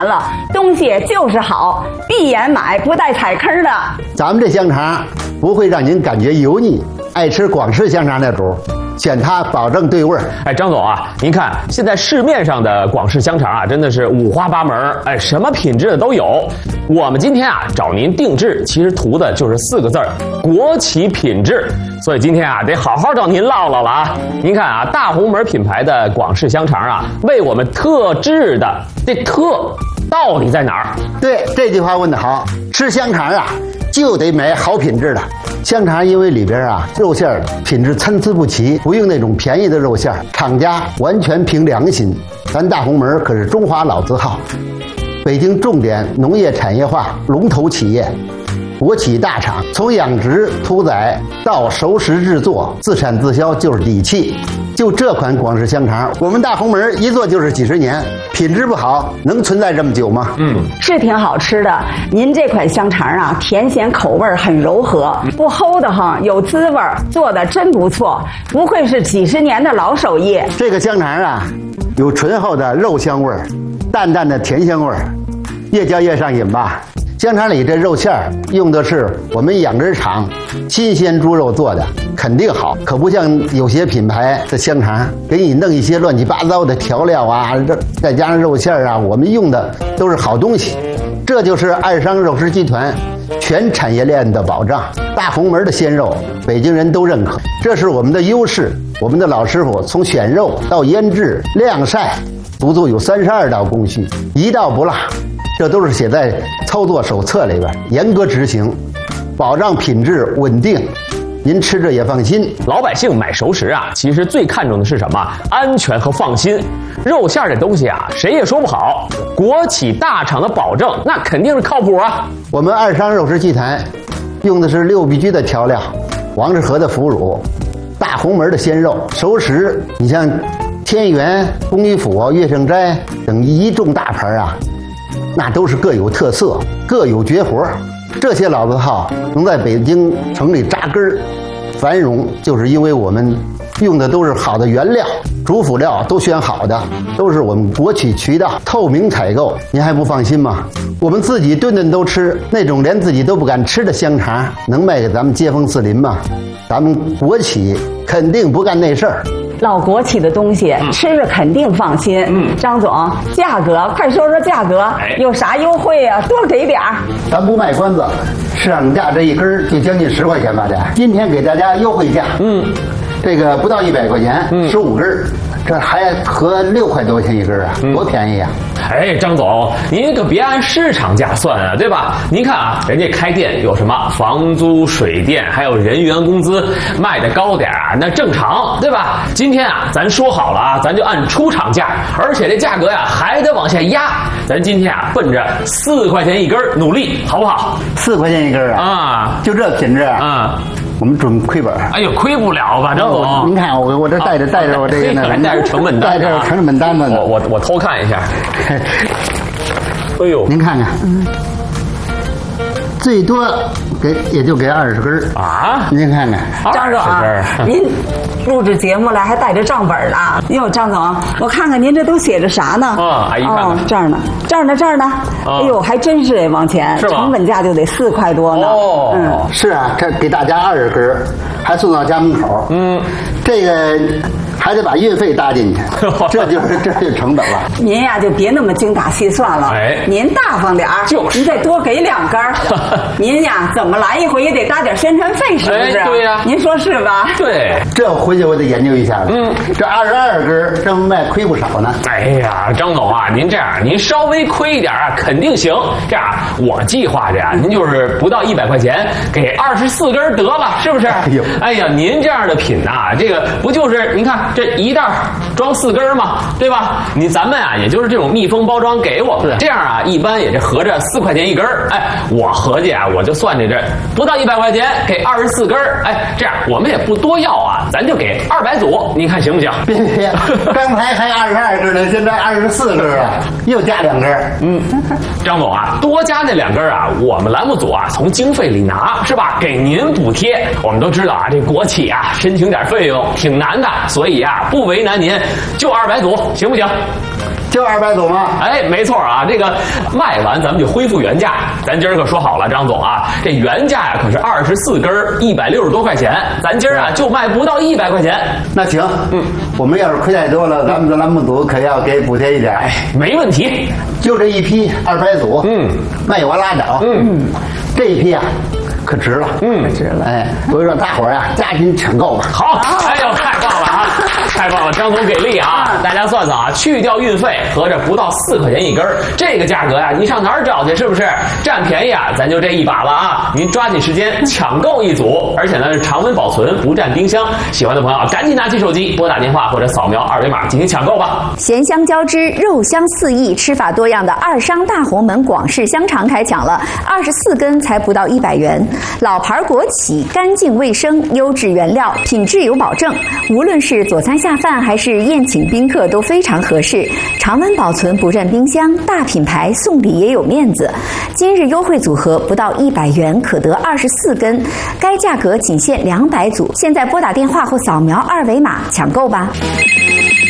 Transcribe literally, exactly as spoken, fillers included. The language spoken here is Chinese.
了，东西就是好，闭眼买不带踩坑的。 咱们这香肠不会让您感觉油腻，爱吃广式香肠的主选它保证对味儿。 哎，张总啊，您看现在市面上的广式香肠啊，真的是五花八门，哎，什么品质的都有。我们今天啊找您定制，其实图的就是四个字儿：国企品质。所以今天啊得好好找您唠唠了啊。您看啊，大红门品牌的广式香肠啊，为我们特制的，这特到底在哪儿？ 对，这句话问得好。吃香肠啊，就得买好品质的香肠，因为里边啊肉馅品质参差不齐，不用那种便宜的肉馅，厂家完全凭良心。咱大红门可是中华老字号，北京重点农业产业化龙头企业，国企大厂，从养殖屠宰到熟食制作，自产自销就是底气。就这款广式香肠，我们大红门一做就是几十年，品质不好能存在这么久吗？ 嗯， 是挺好吃的。您这款香肠啊，甜咸口味很柔和，不齁的慌，有滋味，做的真不错，不愧是几十年的老手艺。 这个香肠啊，有醇厚的肉香味儿，淡淡的甜香味儿，越嚼越上瘾吧。香肠里这肉馅儿用的是我们养殖场新鲜猪肉做的，肯定好，可不像有些品牌的香肠给你弄一些乱七八糟的调料啊，再加上肉馅儿啊，我们用的都是好东西。这就是爱商肉食集团全产业链的保障。大红门的鲜肉，北京人都认可，这是我们的优势。我们的老师傅从选肉到腌制、晾晒，足足有三十二道工序，一道不落。这都是写在操作手册里边，严格执行，保障品质稳定，您吃着也放心。 老百姓买熟食啊，其实最看重的是什么？安全和放心。肉馅这东西啊，谁也说不好。国企大厂的保证，那肯定是靠谱啊。 我们爱商肉食集团用的是六必居的调料，王致和的腐乳，大红门的鲜肉，熟食你像天元、公益府、乐盛斋等一众大牌啊，那都是各有特色，各有绝活。这些老字号能在北京城里扎根繁荣，就是因为我们用的都是好的原料，主辅料都选好的，都是我们国企渠道透明采购。您还不放心吗？我们自己顿顿都吃，那种连自己都不敢吃的香肠，能卖给咱们街坊四邻吗？咱们国企肯定不干那事儿。 老国企的东西、嗯、吃着肯定放心。嗯，张总，价格快说说价格，哎、有啥优惠啊？多给点儿。 咱不卖关子，市场价这一根就将近十块钱吧，这今天给大家优惠价。嗯，这个不到一百块钱，十五根。这还合六块多钱一根啊，多便宜啊！ 哎，张总，您可别按市场价算啊，对吧？您看啊，人家开店有什么房租、水电，还有人员工资，卖的高点啊，那正常，对吧？今天啊，咱说好了啊，咱就按出厂价，而且这价格呀还得往下压。咱今天啊，奔着四块钱一根努力，好不好？ 四块钱一根啊！啊，就这品质啊！嗯，我们准亏本。 哎呦，亏不了吧，张总？ 您看我我这带着带着我这个呢， 还带着成本单， 带着成本单子呢。 我我我偷看一下。哎呦， 您看看，嗯，最多给也就给二十根啊！您看看， 张总啊，您录制节目来还带着账本了。哟，张总，我看看您这都写着啥呢？ 啊，阿姨看看， 哦，这儿呢，这儿呢，这儿呢。哎呦，还真是哎，往前成本价就得四块多呢。 哦，嗯，是啊，这给大家二十根，还送到家门口。嗯，这个还得把运费搭进去，这就是这就是成本了。 您呀就别那么精打细算了，哎，您大方点儿， 就是您再多给两根。您呀怎么来一回也得搭点宣传费，是不是？ 哎、对呀、啊， 您说是吧？ 对， 这回去我得研究一下了。嗯，这二十二根这么卖亏不少呢。 哎呀，张总啊，您这样您稍微亏一点啊，肯定行。这样我计划着呀，您就是不到一百块钱给二十四根得了，是不是？哎呦，哎呀，您这样的品啊，这个不就是您看这一袋装四根嘛，对吧？你咱们啊，也就是这种密封包装给我们，这样啊，一般也就合着四块钱一根。哎，我合计啊，我就算计这不到一百块钱给二十四根，哎，这样我们也不多要啊，咱就给二百组，您看行不行？ 别别别，刚才还二十二根呢，现在二十四根啊，又加两根。 嗯，张总啊，多加那两根啊，我们栏目组啊从经费里拿，是吧？给您补贴。我们都知道啊，这国企啊申请点费用挺难的，所以啊不为难您，就二百组，行不行？ 就二百组吗？ 哎，没错啊，这个卖完咱们就恢复原价。咱今儿可说好了，张总啊，这原价呀可是二十四根一百六十多块钱，咱今儿啊就卖不到一百块钱。 那行，嗯，我们要是亏太多了，咱们的栏目组可要给补贴一点。 哎，没问题， 就这一批二百组，嗯，卖完拉倒，嗯，这一批啊。可值了， 嗯， 值了，哎，所以说大伙儿啊，加紧抢购吧。 好，哎呦，太棒了啊，太棒了，张总给力啊！大家算算啊，去掉运费，合着不到四块钱一根，这个价格呀、啊，你上哪儿找去？是不是占便宜啊？咱就这一把了啊！您抓紧时间抢购一组，而且呢是常温保存，不占冰箱。喜欢的朋友啊，赶紧拿起手机拨打电话或者扫描二维码进行抢购吧。 咸香交织，肉香四溢，吃法多样的二商大红门广式香肠开抢了，二十四根才不到一百元。老牌国企，干净卫生，优质原料，品质有保证。无论是佐餐下饭还是宴请宾客都非常合适。常温保存，不占冰箱，大品牌送礼也有面子。今日优惠组合不到一百元可得二十四根，该价格仅限两百组。现在拨打电话或扫描二维码抢购吧。